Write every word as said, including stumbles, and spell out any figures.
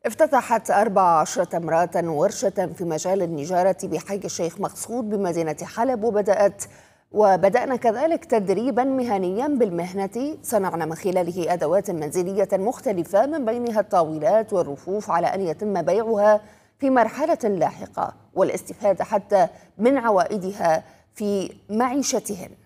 افتتحت أربع عشرة امرأة ورشة في مجال النجارة بحي الشيخ مقصود بمدينة حلب، وبدأت وبدأنا كذلك تدريبا مهنيا بالمهنة. صنعنا من خلاله أدوات منزلية مختلفة من بينها الطاولات والرفوف، على أن يتم بيعها في مرحلة لاحقة والاستفادة حتى من عوائدها في معيشتهن.